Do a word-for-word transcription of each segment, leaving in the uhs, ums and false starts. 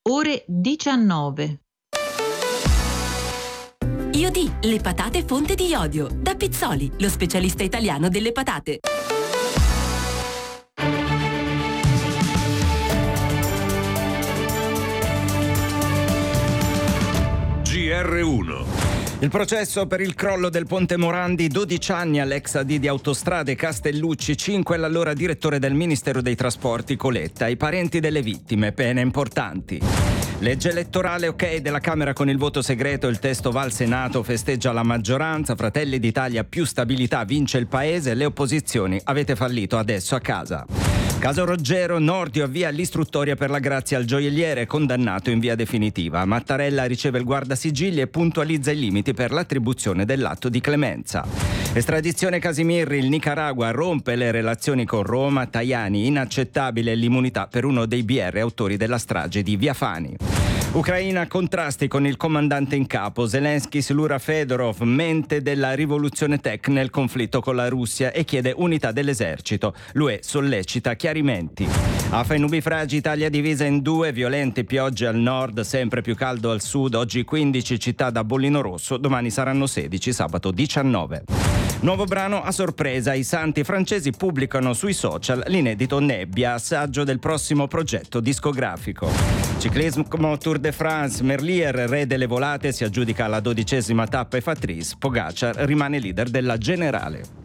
ore diciannove. Iodì, le patate fonte di iodio. Da Pizzoli, lo specialista italiano delle patate. G R uno. Il processo per il crollo del ponte Morandi, dodici anni all'ex A D di Autostrade Castellucci, cinque all'allora direttore del Ministero dei Trasporti Coletta, i parenti delle vittime, pene importanti. Legge elettorale ok della Camera con il voto segreto, il testo va al Senato, festeggia la maggioranza, Fratelli d'Italia più stabilità, vince il paese, le opposizioni avete fallito, adesso a casa. Caso Roggero, Nordio avvia l'istruttoria per la grazia al gioielliere condannato in via definitiva. Mattarella riceve il guardasigilli e puntualizza i limiti per l'attribuzione dell'atto di clemenza. Estradizione Casimirri, il Nicaragua rompe le relazioni con Roma, Tajani inaccettabile l'immunità per uno dei B R autori della strage di Via Fani. Ucraina, contrasti con il comandante in capo. Zelensky silura Fedorov, mente della rivoluzione tech nel conflitto con la Russia e chiede unità dell'esercito. L'U E sollecita chiarimenti. Afa e nubifragi, Italia divisa in due, violente piogge al nord, sempre più caldo al sud. Oggi quindici città da bollino rosso, domani saranno sedici, sabato diciannove. Nuovo brano a sorpresa, i santi francesi pubblicano sui social l'inedito Nebbia, assaggio del prossimo progetto discografico. Ciclismo Tour de France, Merlier, re delle volate, si aggiudica la dodicesima tappa e Patrice, Pogacar rimane leader della generale.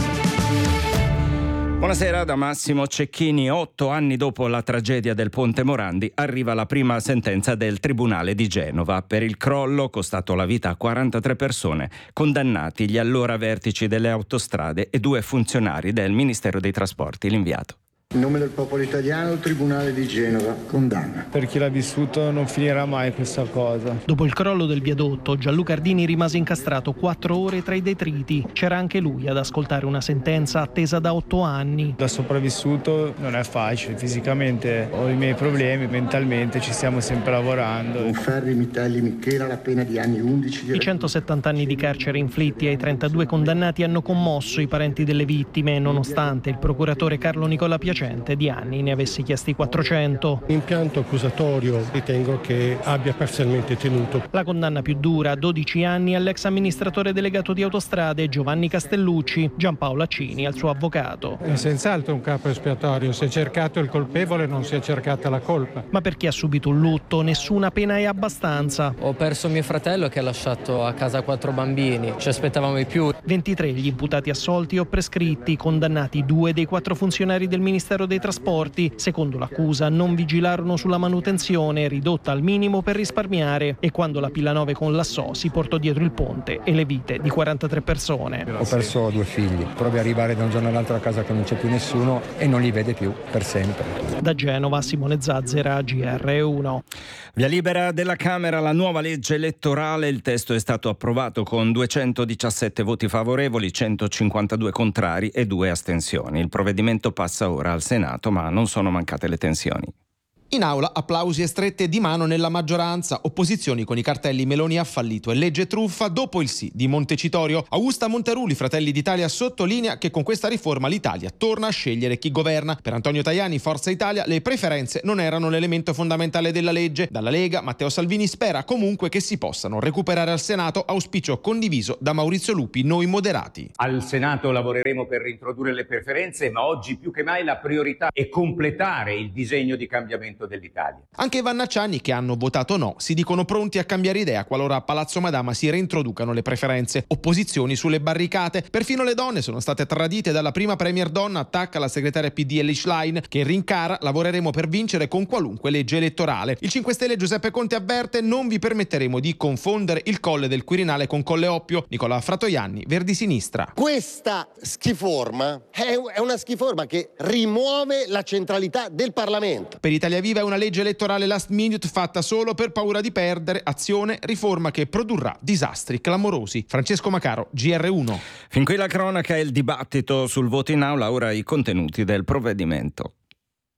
Buonasera da Massimo Cecchini. Otto anni dopo la tragedia del ponte Morandi arriva la prima sentenza del Tribunale di Genova. Per il crollo, costato la vita a quarantatré persone, condannati gli allora vertici delle autostrade e due funzionari del Ministero dei Trasporti, l'inviato. In nome del popolo italiano, il Tribunale di Genova condanna. Per chi l'ha vissuto non finirà mai questa cosa. Dopo il crollo del viadotto, Gianluca Ardini rimase incastrato quattro ore tra i detriti. C'era anche lui ad ascoltare una sentenza attesa da otto anni. Da sopravvissuto non è facile, fisicamente ho i miei problemi, mentalmente ci stiamo sempre lavorando. Con Ferri, Mitelli, Michela la pena di anni undici. Di... I centosettanta anni di carcere inflitti ai trentadue condannati hanno commosso i parenti delle vittime, nonostante il procuratore Carlo Nicola Piacente di anni ne avessi chiesti quattrocento. L'impianto accusatorio ritengo che abbia parzialmente tenuto. La condanna più dura, dodici anni, all'ex amministratore delegato di Autostrade Giovanni Castellucci, Giampaolo Accini, al suo avvocato. È senz'altro un capo espiatorio, si è cercato il colpevole, non si è cercata la colpa. Ma per chi ha subito un lutto, nessuna pena è abbastanza. Ho perso mio fratello che ha lasciato a casa quattro bambini, ci aspettavamo di più. ventitré gli imputati assolti o prescritti, condannati due dei quattro funzionari del Ministero dei Trasporti. Secondo l'accusa non vigilarono sulla manutenzione, ridotta al minimo per risparmiare, e quando la pila nove collassò si portò dietro il ponte e le vite di quarantatré persone. Ho perso due figli, provi a arrivare da un giorno all'altro a casa che non c'è più nessuno e non li vede più per sempre. Da Genova, Simone Zazzera, G R uno. Via libera della Camera la nuova legge elettorale, il testo è stato approvato con duecentodiciassette voti favorevoli, centocinquantadue contrari e due astensioni. Il provvedimento passa ora al Senato, ma non sono mancate le tensioni. In aula applausi e strette di mano nella maggioranza, opposizioni con i cartelli Meloni ha fallito e legge truffa dopo il sì di Montecitorio. Augusta Monterulli, Fratelli d'Italia, sottolinea che con questa riforma l'Italia torna a scegliere chi governa. Per Antonio Tajani, Forza Italia, le preferenze non erano l'elemento fondamentale della legge. Dalla Lega, Matteo Salvini spera comunque che si possano recuperare al Senato, auspicio condiviso da Maurizio Lupi, Noi Moderati. Al Senato lavoreremo per reintrodurre le preferenze, ma oggi più che mai la priorità è completare il disegno di cambiamento dell'Italia. Anche i vannacciani, che hanno votato no, si dicono pronti a cambiare idea qualora a Palazzo Madama si reintroducano le preferenze. Opposizioni sulle barricate, perfino le donne sono state tradite dalla prima premier donna, attacca la segretaria P D Elly Schlein, che rincara: lavoreremo per vincere con qualunque legge elettorale. Il cinque Stelle Giuseppe Conte avverte: non vi permetteremo di confondere il Colle del Quirinale con Colle Oppio. Nicola Fratoianni, Verdi Sinistra. Questa schiforma è una schiforma che rimuove la centralità del Parlamento. Per Italia Viva è una legge elettorale last minute fatta solo per paura di perdere. Azione, riforma che produrrà disastri clamorosi. Francesco Macaro, G R uno. Fin qui la cronaca e il dibattito sul voto in aula, ora i contenuti del provvedimento.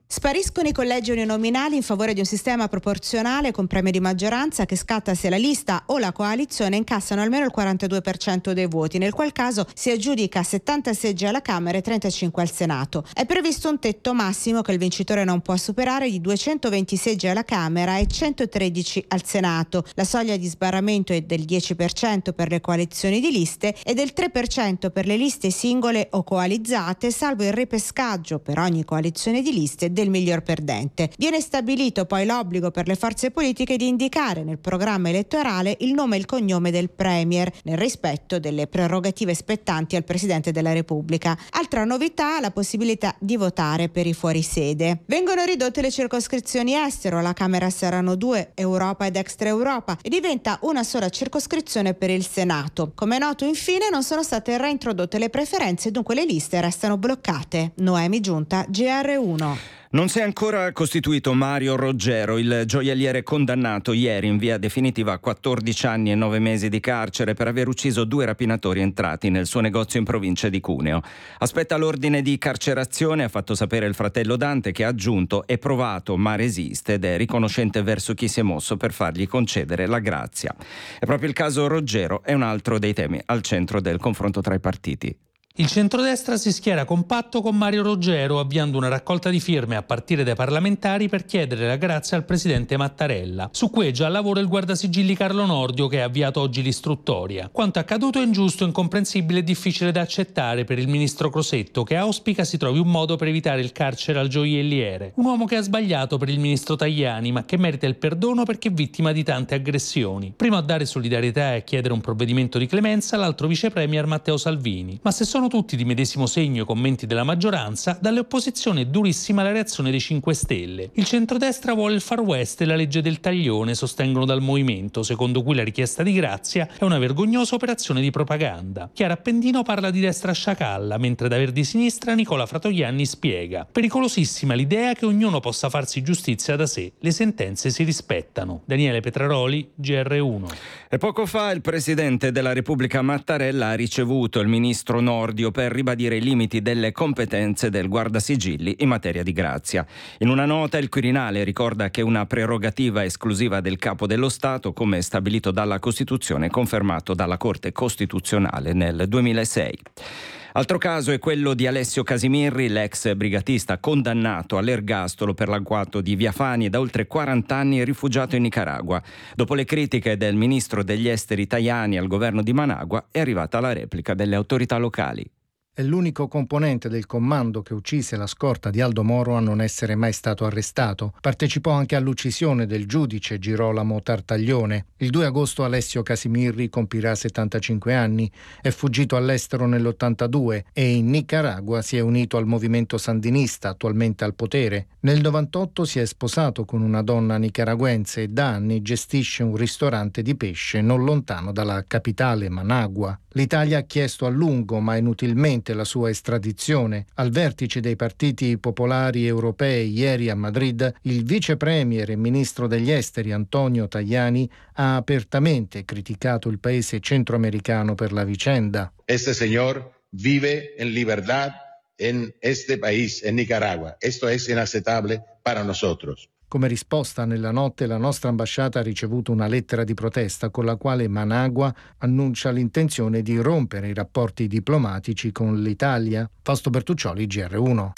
Spariscono i collegi uninominali in favore di un sistema proporzionale con premio di maggioranza che scatta se la lista o la coalizione incassano almeno il quarantadue per cento dei voti, nel qual caso si aggiudica settanta seggi alla Camera e trentacinque al Senato. È previsto un tetto massimo che il vincitore non può superare di duecentoventi seggi alla Camera e centotredici al Senato. La soglia di sbarramento è del dieci per cento per le coalizioni di liste e del tre per cento per le liste singole o coalizzate, salvo il ripescaggio per ogni coalizione di liste del miglior perdente. Viene stabilito poi l'obbligo per le forze politiche di indicare nel programma elettorale il nome e il cognome del Premier, nel rispetto delle prerogative spettanti al Presidente della Repubblica. Altra novità, la possibilità di votare per i fuorisede. Vengono ridotte le circoscrizioni estero, alla Camera saranno due, Europa ed extra Europa, e diventa una sola circoscrizione per il Senato. Come è noto, infine, non sono state reintrodotte le preferenze, dunque le liste restano bloccate. Noemi Giunta, G R uno. Non si è ancora costituito Mario Roggero, il gioielliere condannato ieri in via definitiva a quattordici anni e nove mesi di carcere per aver ucciso due rapinatori entrati nel suo negozio in provincia di Cuneo. Aspetta l'ordine di carcerazione, ha fatto sapere il fratello Dante, che ha aggiunto: è provato ma resiste ed è riconoscente verso chi si è mosso per fargli concedere la grazia. E proprio il caso Roggero è un altro dei temi al centro del confronto tra i partiti. Il centrodestra si schiera compatto con Mario Roggero, avviando una raccolta di firme a partire dai parlamentari per chiedere la grazia al presidente Mattarella. Su cui è già al lavoro il guardasigilli Carlo Nordio, che ha avviato oggi l'istruttoria. Quanto accaduto è ingiusto, incomprensibile e difficile da accettare per il ministro Crosetto, che auspica si trovi un modo per evitare il carcere al gioielliere. Un uomo che ha sbagliato per il ministro Tajani, ma che merita il perdono perché è vittima di tante aggressioni. Primo a dare solidarietà e a chiedere un provvedimento di clemenza l'altro vice premier Matteo Salvini. Ma se sono tutti di medesimo segno i commenti della maggioranza, dalle opposizioni è durissima la reazione dei cinque Stelle. Il centrodestra vuole il Far West e la legge del taglione, sostengono dal movimento, secondo cui la richiesta di grazia è una vergognosa operazione di propaganda. Chiara Appendino parla di destra sciacalla, mentre da Verdi Sinistra Nicola Fratoianni spiega: pericolosissima l'idea che ognuno possa farsi giustizia da sé, le sentenze si rispettano. Daniele Petraroli, G R uno. E poco fa il Presidente della Repubblica Mattarella ha ricevuto il ministro Nordio per ribadire i limiti delle competenze del guardasigilli in materia di grazia. In una nota il Quirinale ricorda che è una prerogativa esclusiva del Capo dello Stato, come stabilito dalla Costituzione e confermato dalla Corte Costituzionale nel duemilasei. Altro caso è quello di Alessio Casimirri, l'ex brigatista condannato all'ergastolo per l'agguato di Via Fani da oltre quaranta anni e rifugiato in Nicaragua. Dopo le critiche del ministro degli esteri Tajani al governo di Managua, è arrivata la replica delle autorità locali. È l'unico componente del commando che uccise la scorta di Aldo Moro a non essere mai stato arrestato. Partecipò anche all'uccisione del giudice Girolamo Tartaglione. Il due agosto Alessio Casimirri compirà settantacinque anni. È fuggito all'estero nell'ottantadue e in Nicaragua si è unito al movimento sandinista, attualmente al potere. Nel novantotto si è sposato con una donna nicaraguense e da anni gestisce un ristorante di pesce non lontano dalla capitale Managua. L'Italia ha chiesto a lungo, ma inutilmente, la sua estradizione. Al vertice dei partiti popolari europei ieri a Madrid, il vice premier e ministro degli esteri Antonio Tajani ha apertamente criticato il paese centroamericano per la vicenda. Este señor vive en libertad en este país, en Nicaragua. Esto es inaceptable para nosotros. Come risposta, nella notte la nostra ambasciata ha ricevuto una lettera di protesta con la quale Managua annuncia l'intenzione di rompere i rapporti diplomatici con l'Italia. Fausto Bertuccioli, G R uno.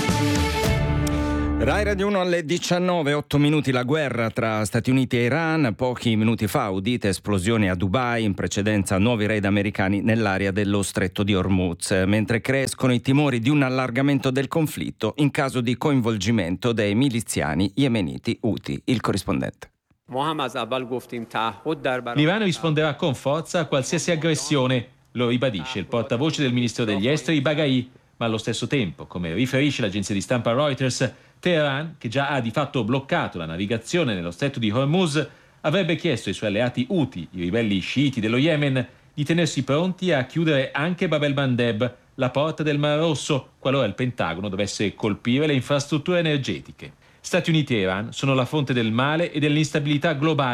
Rai Radio uno alle diciannove, otto minuti. La guerra tra Stati Uniti e Iran. Pochi minuti fa udite esplosioni a Dubai, in precedenza nuovi raid americani nell'area dello stretto di Hormuz, mentre crescono i timori di un allargamento del conflitto in caso di coinvolgimento dei miliziani yemeniti Houthi. Il corrispondente. L'Iran risponderà con forza a qualsiasi aggressione, lo ribadisce il portavoce del ministro degli esteri Baghai, ma allo stesso tempo, come riferisce l'agenzia di stampa Reuters, Teheran, che già ha di fatto bloccato la navigazione nello stretto di Hormuz, avrebbe chiesto ai suoi alleati Houthi, i ribelli sciiti dello Yemen, di tenersi pronti a chiudere anche Bab el-Mandeb, la porta del Mar Rosso, qualora il Pentagono dovesse colpire le infrastrutture energetiche. Stati Uniti e Iran sono la fonte del male e dell'instabilità globale,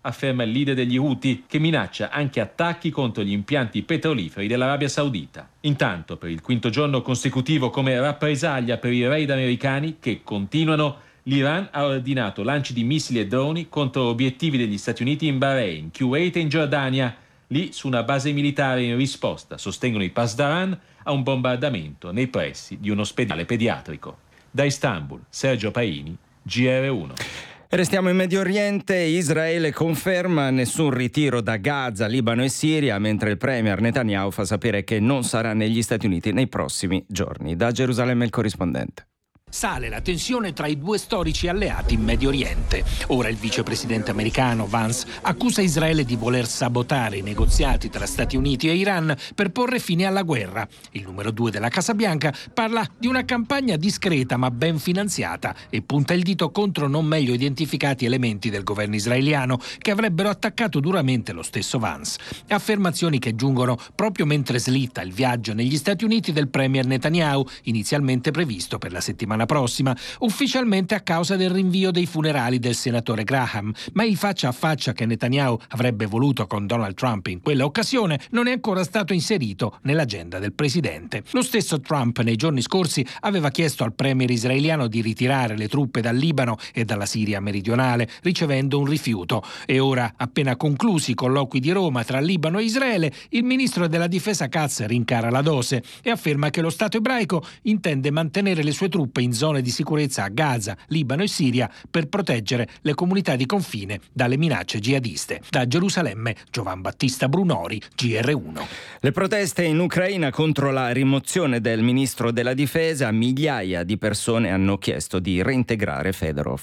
afferma il leader degli Houthi, che minaccia anche attacchi contro gli impianti petroliferi dell'Arabia Saudita. Intanto, per il quinto giorno consecutivo come rappresaglia per i raid americani che continuano, l'Iran ha ordinato lanci di missili e droni contro obiettivi degli Stati Uniti in Bahrain, Kuwait e in Giordania, lì su una base militare in risposta, sostengono i Pasdaran, a un bombardamento nei pressi di un ospedale pediatrico. Da Istanbul, Sergio Paini, G R uno. Restiamo in Medio Oriente. Israele conferma nessun ritiro da Gaza, Libano e Siria, mentre il premier Netanyahu fa sapere che non sarà negli Stati Uniti nei prossimi giorni. Da Gerusalemme il corrispondente. Sale la tensione tra i due storici alleati in Medio Oriente. Ora il vicepresidente americano Vance accusa Israele di voler sabotare i negoziati tra Stati Uniti e Iran per porre fine alla guerra. Il numero due della Casa Bianca parla di una campagna discreta ma ben finanziata e punta il dito contro non meglio identificati elementi del governo israeliano che avrebbero attaccato duramente lo stesso Vance. Affermazioni che giungono proprio mentre slitta il viaggio negli Stati Uniti del premier Netanyahu, inizialmente previsto per la settimana prossima, ufficialmente a causa del rinvio dei funerali del senatore Graham, ma il faccia a faccia che Netanyahu avrebbe voluto con Donald Trump in quella occasione non è ancora stato inserito nell'agenda del presidente. Lo stesso Trump nei giorni scorsi aveva chiesto al premier israeliano di ritirare le truppe dal Libano e dalla Siria meridionale, ricevendo un rifiuto. E ora, appena conclusi i colloqui di Roma tra Libano e Israele, il ministro della difesa Katz rincara la dose e afferma che lo Stato ebraico intende mantenere le sue truppe in zone di sicurezza a Gaza, Libano e Siria per proteggere le comunità di confine dalle minacce jihadiste. Da Gerusalemme, Giovan Battista Brunori, G R uno. Le proteste in Ucraina contro la rimozione del ministro della difesa, migliaia di persone hanno chiesto di reintegrare Fedorov.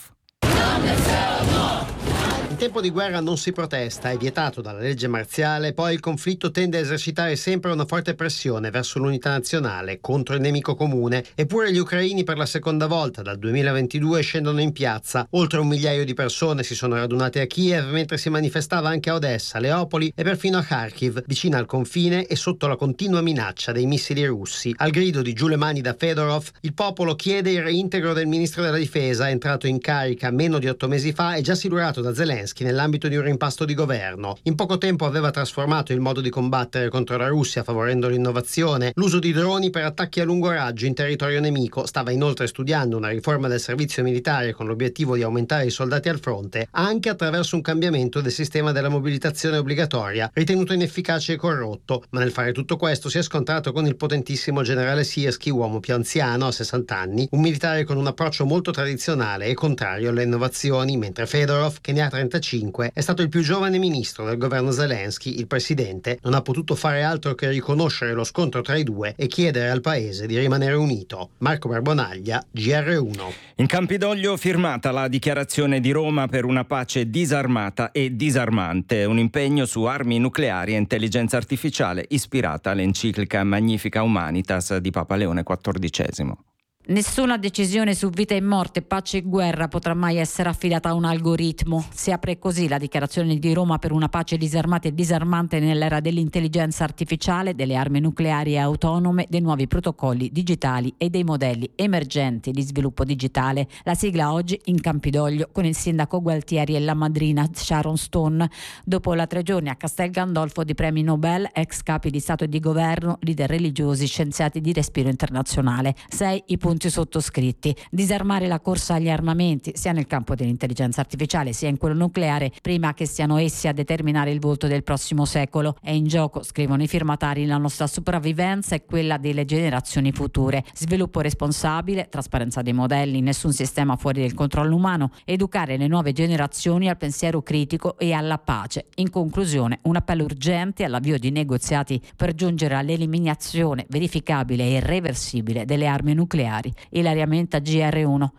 In tempo di guerra non si protesta, è vietato dalla legge marziale, poi il conflitto tende a esercitare sempre una forte pressione verso l'unità nazionale contro il nemico comune, eppure gli ucraini per la seconda volta dal duemilaventidue scendono in piazza. Oltre un migliaio di persone si sono radunate a Kiev, mentre si manifestava anche a Odessa, Leopoli e perfino a Kharkiv, vicina al confine e sotto la continua minaccia dei missili russi. Al grido di giù le mani da Fedorov, il popolo chiede il reintegro del ministro della difesa, entrato in carica meno di otto mesi fa e già silurato da Zelensky nell'ambito di un rimpasto di governo. In poco tempo aveva trasformato il modo di combattere contro la Russia, favorendo l'innovazione, l'uso di droni per attacchi a lungo raggio in territorio nemico. Stava inoltre studiando una riforma del servizio militare con l'obiettivo di aumentare i soldati al fronte, anche attraverso un cambiamento del sistema della mobilitazione obbligatoria, ritenuto inefficace e corrotto. Ma nel fare tutto questo si è scontrato con il potentissimo generale Sirski, uomo più anziano, a sessanta anni, un militare con un approccio molto tradizionale e contrario alle innovazioni, mentre Fedorov, che ne ha trentacinque, è stato il più giovane ministro del governo Zelensky. Il presidente non ha potuto fare altro che riconoscere lo scontro tra i due e chiedere al paese di rimanere unito. Marco Barbonaglia, G R uno. In Campidoglio firmata la dichiarazione di Roma per una pace disarmata e disarmante, un impegno su armi nucleari e intelligenza artificiale ispirata all'enciclica Magnifica Humanitas di Papa Leone quattordicesimo. Nessuna decisione su vita e morte, pace e guerra potrà mai essere affidata a un algoritmo. Si apre così la dichiarazione di Roma per una pace disarmata e disarmante nell'era dell'intelligenza artificiale, delle armi nucleari e autonome, dei nuovi protocolli digitali e dei modelli emergenti di sviluppo digitale. La sigla oggi in Campidoglio con il sindaco Gualtieri e la madrina Sharon Stone. Dopo la tre giorni a Castel Gandolfo di premi Nobel, ex capi di Stato e di Governo, leader religiosi, scienziati di respiro internazionale. Sei i punti sottoscritti: disarmare la corsa agli armamenti sia nel campo dell'intelligenza artificiale sia in quello nucleare, prima che siano essi a determinare il volto del prossimo secolo. È in gioco, scrivono i firmatari, la nostra sopravvivenza e quella delle generazioni future. Sviluppo responsabile, trasparenza dei modelli, nessun sistema fuori del controllo umano, educare le nuove generazioni al pensiero critico e alla pace. In conclusione, un appello urgente all'avvio di negoziati per giungere all'eliminazione verificabile e irreversibile delle armi nucleari. Ilaria Menta, G R uno.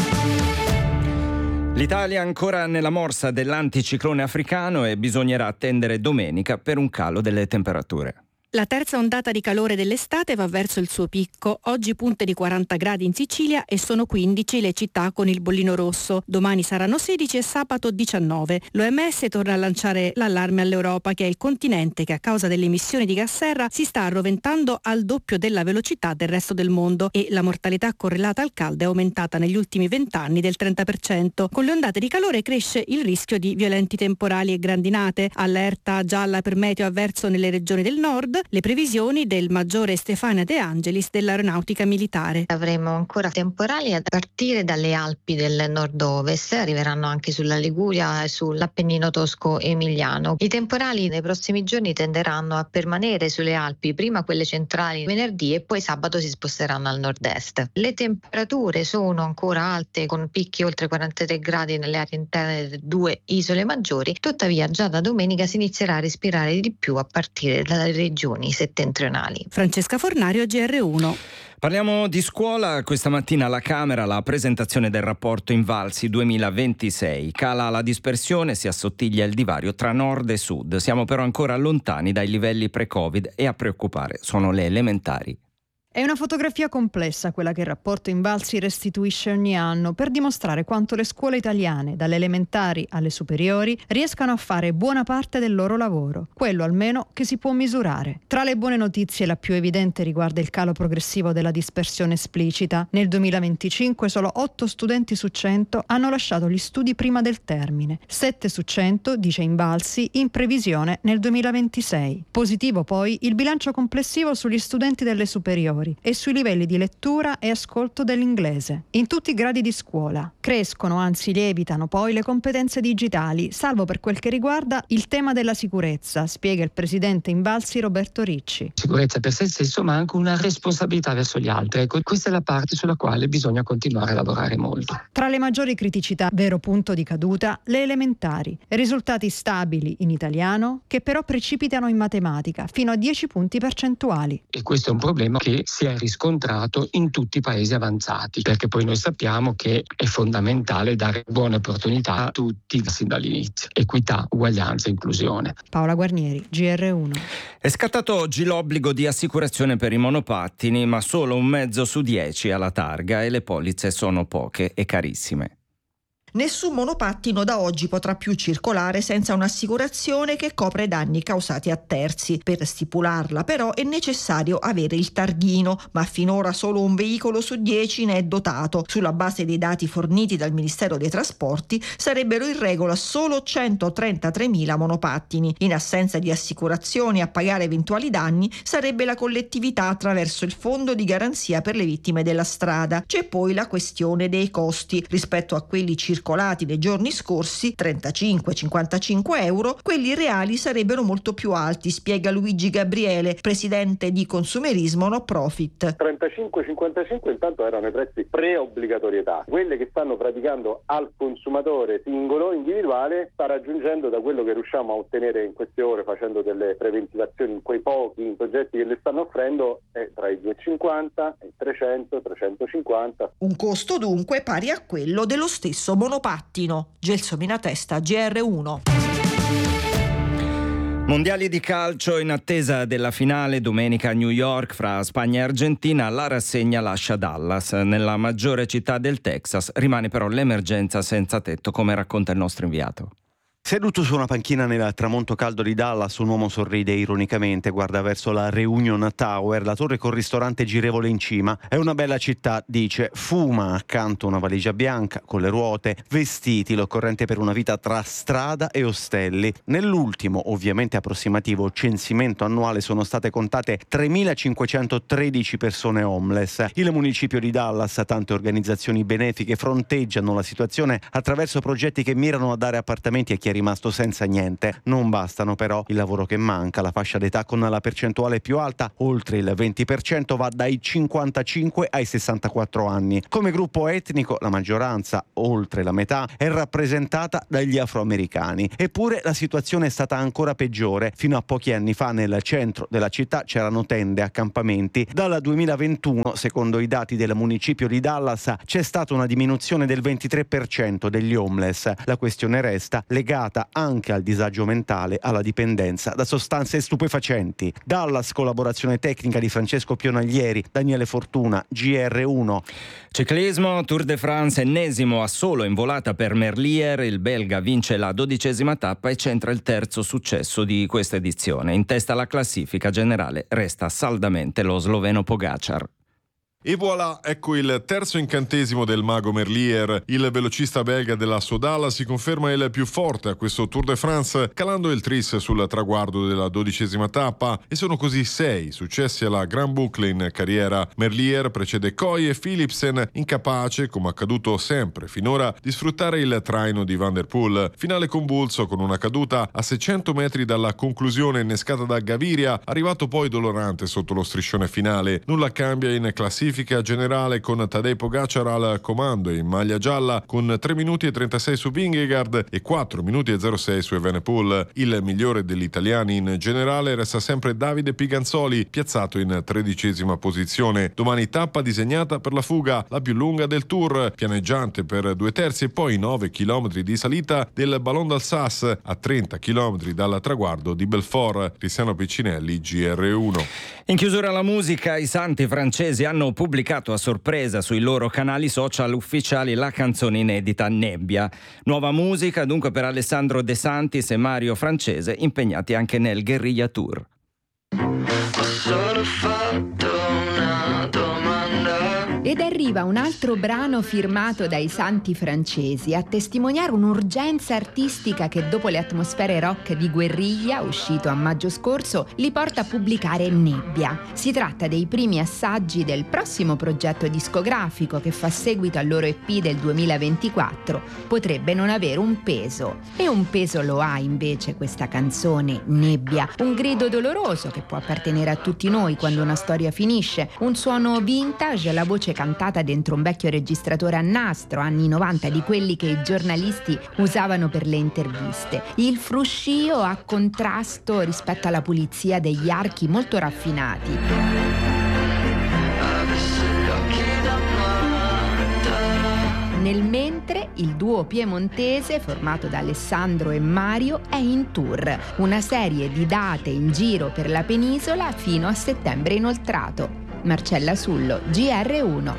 L'Italia ancora nella morsa dell'anticiclone africano e bisognerà attendere domenica per un calo delle temperature. La terza ondata di calore dell'estate va verso il suo picco. Oggi punte di quaranta gradi in Sicilia e sono quindici le città con il bollino rosso. Domani saranno sedici e sabato diciannove. L'O M S torna a lanciare l'allarme all'Europa, che è il continente che a causa delle emissioni di gas serra si sta arroventando al doppio della velocità del resto del mondo e la mortalità correlata al caldo è aumentata negli ultimi vent'anni del trenta per cento. Con le ondate di calore cresce il rischio di violenti temporali e grandinate. Allerta gialla per meteo avverso nelle regioni del nord. Le previsioni del maggiore Stefania De Angelis dell'Aeronautica Militare. Avremo ancora temporali a partire dalle Alpi del nord-ovest, arriveranno anche sulla Liguria e sull'Appennino tosco-emiliano. I temporali nei prossimi giorni tenderanno a permanere sulle Alpi, prima quelle centrali venerdì e poi sabato si sposteranno al nord-est. Le temperature sono ancora alte, con picchi oltre quarantatré gradi nelle aree interne delle due isole maggiori, tuttavia già da domenica si inizierà a respirare di più a partire dalle regioni settentrionali. Francesca Fornario, G R uno. Parliamo di scuola. Questa mattina alla Camera la presentazione del rapporto Invalsi duemilaventisei. Cala la dispersione, si assottiglia il divario tra nord e sud. Siamo però ancora lontani dai livelli pre-Covid e a preoccupare sono le elementari. È una fotografia complessa quella che il rapporto Invalsi restituisce ogni anno per dimostrare quanto le scuole italiane, dalle elementari alle superiori, riescano a fare buona parte del loro lavoro, quello almeno che si può misurare. Tra le buone notizie la più evidente riguarda il calo progressivo della dispersione esplicita. Nel duemilaventicinque solo otto studenti su cento hanno lasciato gli studi prima del termine, sette su cento, dice Invalsi, in previsione nel duemilaventisei. Positivo poi il bilancio complessivo sugli studenti delle superiori e sui livelli di lettura e ascolto dell'inglese. In tutti i gradi di scuola crescono, anzi lievitano poi le competenze digitali, salvo per quel che riguarda il tema della sicurezza, spiega il presidente Invalsi Roberto Ricci. Sicurezza per se stesso, ma anche una responsabilità verso gli altri. Ecco, questa è la parte sulla quale bisogna continuare a lavorare molto. Tra le maggiori criticità, vero punto di caduta, le elementari. Risultati stabili in italiano, che però precipitano in matematica, fino a dieci punti percentuali. E questo è un problema che si è riscontrato in tutti i paesi avanzati, perché poi noi sappiamo che è fondamentale dare buone opportunità a tutti sin dall'inizio. Equità, uguaglianza, inclusione. Paola Guarnieri, G R uno. È scattato oggi l'obbligo di assicurazione per i monopattini, ma solo un mezzo su dieci ha la targa e le polizze sono poche e carissime. Nessun monopattino da oggi potrà più circolare senza un'assicurazione che copre danni causati a terzi. Per stipularla però è necessario avere il targhino, ma finora solo un veicolo su dieci ne è dotato. Sulla base dei dati forniti dal Ministero dei Trasporti sarebbero in regola solo centotrentatremila monopattini. In assenza di assicurazioni a pagare eventuali danni sarebbe la collettività attraverso il Fondo di garanzia per le vittime della strada. C'è poi la questione dei costi. Rispetto a quelli circolati circolati nei giorni scorsi, trentacinque cinquantacinque euro, quelli reali sarebbero molto più alti, spiega Luigi Gabriele, presidente di Consumerismo No Profit. trentacinque cinquantacinque intanto erano i prezzi pre-obbligatorietà. Quelle che stanno praticando al consumatore singolo, individuale, sta raggiungendo, da quello che riusciamo a ottenere in queste ore facendo delle preventivazioni in quei pochi soggetti che le stanno offrendo, è tra i duecentocinquanta e i trecento trecentocinquanta. Un costo dunque pari a quello dello stesso monopattino. Gelsomina Testa, G R uno. Mondiali di calcio in attesa della finale domenica a New York fra Spagna e Argentina. La rassegna lascia Dallas, nella maggiore città del Texas. Rimane però l'emergenza senza tetto, come racconta il nostro inviato. Seduto su una panchina nel tramonto caldo di Dallas, un uomo sorride ironicamente, guarda verso la Reunion Tower, la torre col ristorante girevole in cima. È una bella città, dice. Fuma accanto una valigia bianca con le ruote, vestiti, l'occorrente per una vita tra strada e ostelli. Nell'ultimo, ovviamente approssimativo, censimento annuale sono state contate tremilacinquecentotredici persone homeless. Il municipio di Dallas, tante organizzazioni benefiche fronteggiano la situazione attraverso progetti che mirano a dare appartamenti a chi è rimasto senza niente. Non bastano però. Il lavoro che manca, la fascia d'età con la percentuale più alta, oltre il venti per cento, va dai cinquantacinque ai sessantaquattro anni. Come gruppo etnico la maggioranza, oltre la metà, è rappresentata dagli afroamericani. Eppure la situazione è stata ancora peggiore. Fino a pochi anni fa nel centro della città c'erano tende, accampamenti. Dal duemilaventuno, secondo i dati del municipio di Dallas, c'è stata una diminuzione del ventitré per cento degli homeless. La questione resta legata legata anche al disagio mentale, alla dipendenza da sostanze stupefacenti. Dallas, collaborazione tecnica di Francesco Pionaglieri, Daniele Fortuna, G R uno. Ciclismo, Tour de France, ennesimo assolo in volata per Merlier, il belga vince la dodicesima tappa e centra il terzo successo di questa edizione. In testa alla classifica generale resta saldamente lo sloveno Pogačar. E voilà, ecco il terzo incantesimo del mago Merlier. Il velocista belga della Sodala si conferma il più forte a questo Tour de France, calando il tris sul traguardo della dodicesima tappa, e sono così sei successi alla Grand Boucle in carriera. Merlier precede Coy e Philipsen, incapace, come accaduto sempre finora, di sfruttare il traino di Van der Poel. Finale convulso con una caduta a seicento metri dalla conclusione innescata da Gaviria, arrivato poi dolorante sotto lo striscione finale. Nulla cambia in classifica generale con Tadej Pogačar al comando in maglia gialla con tre minuti e trentasei su Vingegaard e quattro minuti e zero sei su Evenepoel. Il migliore degli italiani in generale resta sempre Davide Piganzoli, piazzato in tredicesima posizione. Domani tappa disegnata per la fuga, la più lunga del Tour, pianeggiante per due terzi e poi nove chilometri di salita del Ballon d'Alsace a trenta chilometri dal traguardo di Belfort. Cristiano Piccinelli, G R uno. In chiusura la musica, i santi francesi hanno pubblicato a sorpresa sui loro canali social ufficiali la canzone inedita Nebbia. Nuova musica dunque per Alessandro De Santis e Mario Francese, impegnati anche nel Guerriglia Tour. Ho solo fatto una domanda. Ed arriva un altro brano firmato dai santi francesi a testimoniare un'urgenza artistica che dopo le atmosfere rock di Guerriglia, uscito a maggio scorso, li porta a pubblicare Nebbia. Si tratta dei primi assaggi del prossimo progetto discografico che fa seguito al loro E P del duemilaventiquattro. Potrebbe non avere un peso. E un peso lo ha invece questa canzone, Nebbia. Un grido doloroso che può appartenere a tutti noi quando una storia finisce. Un suono vintage, la voce cantata dentro un vecchio registratore a nastro, anni novanta, di quelli che i giornalisti usavano per le interviste. Il fruscio a contrasto rispetto alla pulizia degli archi molto raffinati. Nel mentre il duo piemontese, formato da Alessandro e Mario, è in tour, una serie di date in giro per la penisola fino a settembre inoltrato. Marcella Sullo, G R uno.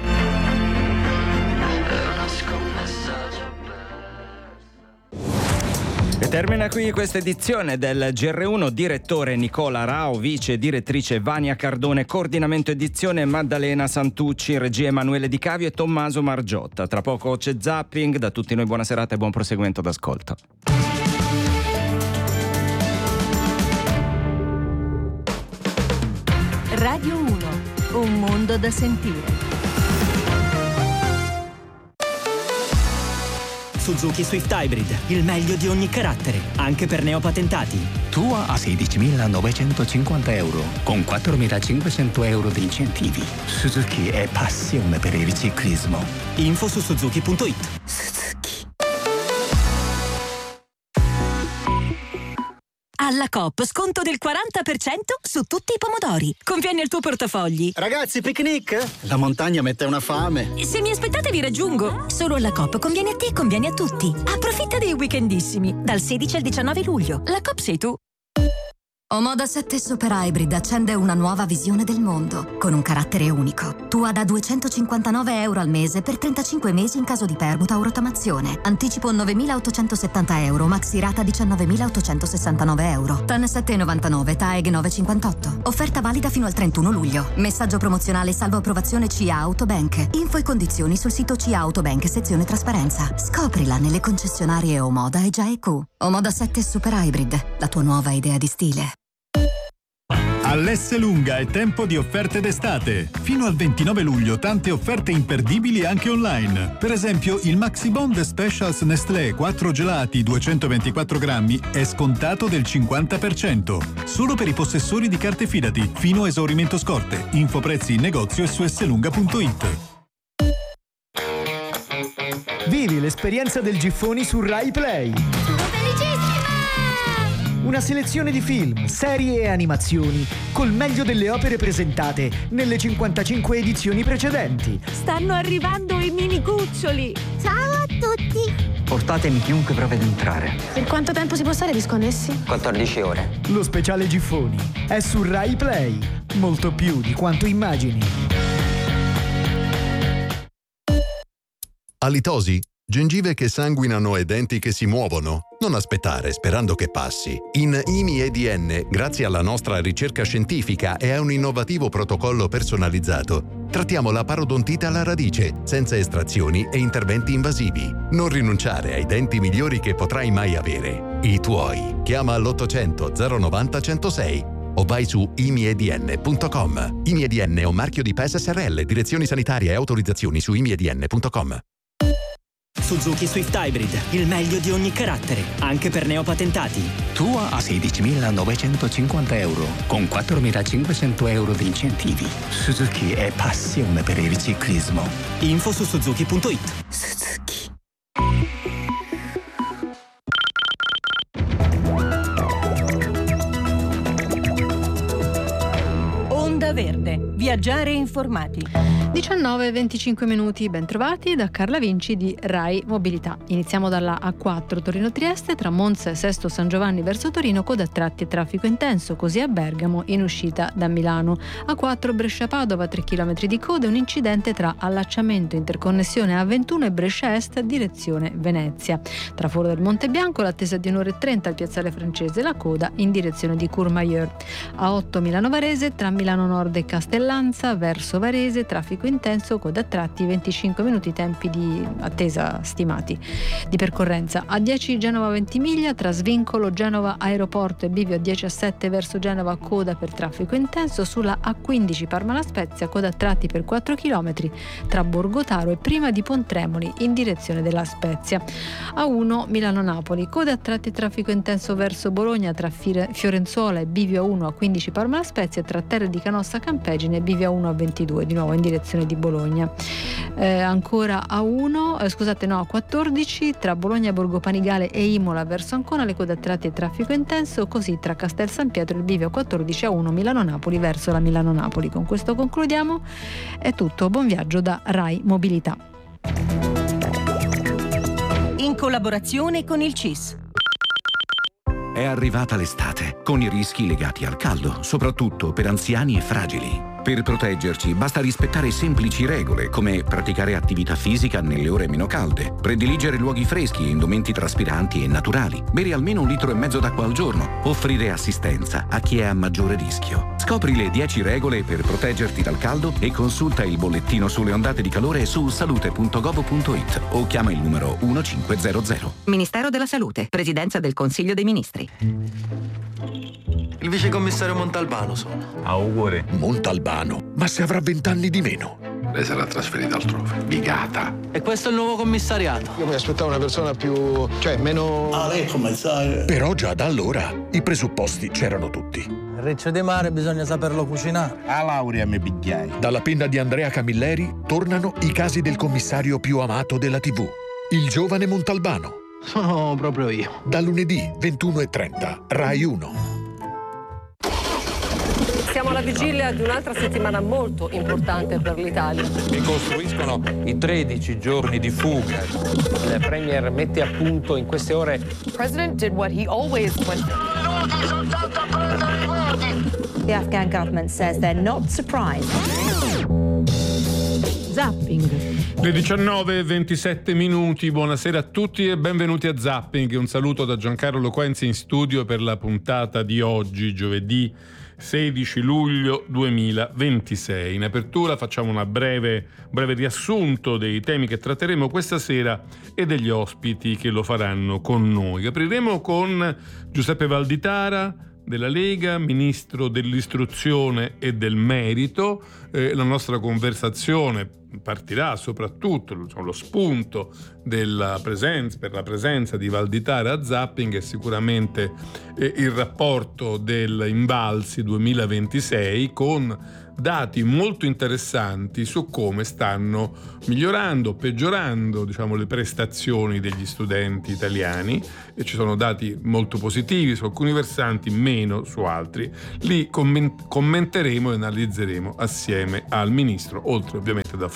E termina qui questa edizione del G R uno. Direttore Nicola Rao, vice direttrice Vania Cardone, coordinamento edizione Maddalena Santucci, regia Emanuele Di Cavio e Tommaso Margiotta. Tra poco c'è Zapping. Da tutti noi buona serata e buon proseguimento d'ascolto. Radio uno, un mondo da sentire. Suzuki Swift Hybrid, il meglio di ogni carattere, anche per neopatentati. Tua a sedicimilanovecentoscinquanta euro, con quattromilacinquecento euro di incentivi. Suzuki è passione per il ciclismo. Info su suzuki punto it. Alla Coop sconto del quaranta per cento su tutti i pomodori. Conviene il tuo portafogli. Ragazzi, picnic? La montagna mette una fame. Se mi aspettate vi raggiungo. Solo alla Coop conviene a te e conviene a tutti. Approfitta dei weekendissimi. Dal sedici al diciannove luglio. La Coop sei tu. Omoda sette Super Hybrid accende una nuova visione del mondo, con un carattere unico. Tua da duecentocinquantanove euro al mese per trentacinque mesi in caso di permuta o rottamazione. Anticipo novemilaottocentosettanta euro, maxi rata diciannovemilaottocentosessantanove euro. T A N sette virgola novantanove, T A E G nove virgola cinquantotto. Offerta valida fino al trentuno luglio. Messaggio promozionale salvo approvazione C A Autobank. Info e condizioni sul sito C A Autobank, sezione trasparenza. Scoprila nelle concessionarie Omoda e G I Q. Omoda sette Super Hybrid, la tua nuova idea di stile. All'Esselunga è tempo di offerte d'estate. Fino al ventinove luglio tante offerte imperdibili anche online. Per esempio il Maxi Bond Specials Nestlé quattro gelati duecentoventiquattro grammi è scontato del cinquanta per cento. Solo per i possessori di carte Fidati, fino a esaurimento scorte. Info prezzi in negozio e su esselunga punto it. Vivi l'esperienza del Giffoni su Rai Play. Una selezione di film, serie e animazioni col meglio delle opere presentate nelle cinquantacinque edizioni precedenti. Stanno arrivando i mini cuccioli. Ciao a tutti. Portatemi chiunque prova ad entrare. Per quanto tempo si può stare disconnessi? quattordici ore. Lo speciale Giffoni è su Rai Play. Molto più di quanto immagini. Alitosi? Gengive che sanguinano e denti che si muovono? Non aspettare sperando che passi. In I M I E D N, grazie alla nostra ricerca scientifica e a un innovativo protocollo personalizzato, trattiamo la parodontite alla radice, senza estrazioni e interventi invasivi. Non rinunciare ai denti migliori che potrai mai avere. I tuoi. Chiama all'ottocento zero novanta centosei o vai su i m i e d n punto com. I M I E D N è un marchio di P E S S R L, direzioni sanitarie e autorizzazioni su i m i e d n punto com. Suzuki Swift Hybrid, il meglio di ogni carattere, anche per neopatentati. Tua a sedicimilanovecentocinquanta euro, con quattromilacinquecento euro di incentivi. Suzuki è passione per il ciclismo. Info su suzuki punto it. Suzuki. Onda Verde, viaggiare informati. diciannove e venticinque minuti, ben trovati da Carla Vinci di Rai Mobilità. Iniziamo dalla A quattro Torino-Trieste, tra Monza e Sesto San Giovanni verso Torino, coda a tratti e traffico intenso, così a Bergamo in uscita da Milano. A quattro Brescia-Padova, tre chilometri di coda e un incidente tra allacciamento interconnessione A ventuno e Brescia Est direzione Venezia. Tra Foro del Monte Bianco l'attesa di un'ora e trenta al piazzale francese, la coda in direzione di Courmayeur. A otto Milano-Varese, tra Milano Nord e Castellanza verso Varese, traffico intenso, coda a tratti, venticinque minuti tempi di attesa stimati di percorrenza. A dieci Genova-Ventimiglia, tra Svincolo, Genova Aeroporto e Bivio a dieci a sette verso Genova, coda per traffico intenso. Sulla A quindici Parma-La Spezia, coda a tratti per quattro chilometri tra Borgotaro e prima di Pontremoli in direzione della Spezia. A uno Milano-Napoli, coda a tratti traffico intenso verso Bologna tra Fiorenzuola e Bivio a uno a quindici Parma-La Spezia e tra Terre di Canossa Campegine e Bivio a uno a ventidue di nuovo in direzione di Bologna. Eh, ancora a uno, eh, scusate no, a quattordici tra Bologna, Borgo Panigale e Imola verso Ancona, le code a tratti e traffico intenso, così tra Castel San Pietro e Bivio quattordici a uno Milano-Napoli verso la Milano-Napoli. Con questo concludiamo, è tutto, buon viaggio da Rai Mobilità. In collaborazione con il C I S. È arrivata l'estate, con i rischi legati al caldo, soprattutto per anziani e fragili. Per proteggerci basta rispettare semplici regole come praticare attività fisica nelle ore meno calde, prediligere luoghi freschi e indumenti traspiranti e naturali, bere almeno un litro e mezzo d'acqua al giorno, offrire assistenza a chi è a maggiore rischio. Scopri le dieci regole per proteggerti dal caldo e consulta il bollettino sulle ondate di calore su salute punto gov punto it o chiama il numero uno cinque zero zero. Ministero della Salute, Presidenza del Consiglio dei Ministri. Il vicecommissario Montalbano sono. Auguri. Montalbano? Ma se avrà vent'anni di meno. Lei sarà trasferita altrove. Bigata. E questo è il nuovo commissariato. Io mi aspettavo una persona più... cioè meno... Ah, lei è commissario. Però già da allora i presupposti c'erano tutti. Il riccio di mare bisogna saperlo cucinare. A laurea mi pigliai. Dalla penna di Andrea Camilleri tornano i casi del commissario più amato della tivù. Il giovane Montalbano. Sono proprio io. Da lunedì ventuno e trenta, Rai uno. Siamo alla vigilia di un'altra settimana molto importante per l'Italia. Mi costruiscono i tredici giorni di fuga. Il Premier mette a punto in queste ore. The President did what he always went. The Afghan government says they're not surprised. Zapping. Le diciannove e ventisette minuti, buonasera a tutti e benvenuti a Zapping. Un saluto da Giancarlo Loquenzi in studio per la puntata di oggi, giovedì sedici luglio duemilaventisei. In apertura facciamo una breve, breve riassunto dei temi che tratteremo questa sera e degli ospiti che lo faranno con noi. Apriremo con Giuseppe Valditara della Lega, ministro dell'istruzione e del merito. Eh, la nostra conversazione partirà soprattutto, diciamo, lo spunto della presenza, per la presenza di Valditara a Zapping è sicuramente eh, il rapporto del Invalsi duemilaventisei, con dati molto interessanti su come stanno migliorando, peggiorando, diciamo, le prestazioni degli studenti italiani, e ci sono dati molto positivi su alcuni versanti, meno su altri. Li comment- commenteremo e analizzeremo assieme al ministro, oltre ovviamente ad affrontare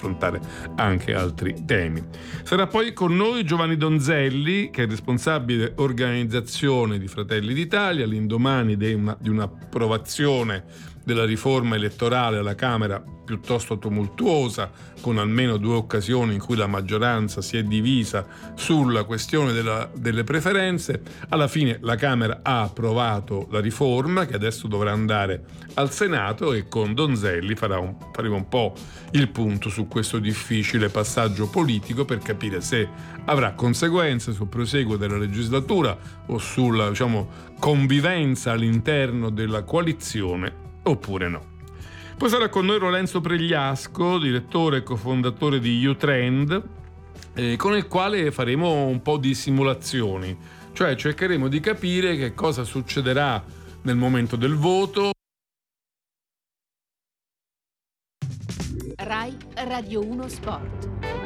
affrontare anche altri temi. Sarà poi con noi Giovanni Donzelli, che è responsabile organizzazione di Fratelli d'Italia, l'indomani di, una, di un'approvazione della riforma elettorale alla Camera piuttosto tumultuosa, con almeno due occasioni in cui la maggioranza si è divisa sulla questione della, delle preferenze. Alla fine la Camera ha approvato la riforma, che adesso dovrà andare al Senato, e con Donzelli farà un, faremo un po' il punto su questo difficile passaggio politico per capire se avrà conseguenze sul proseguo della legislatura o sulla, diciamo, convivenza all'interno della coalizione oppure no. Poi sarà con noi Lorenzo Pregliasco, direttore e cofondatore di Utrend, eh, con il quale faremo un po' di simulazioni, cioè cercheremo di capire che cosa succederà nel momento del voto. Rai Radio uno Sport.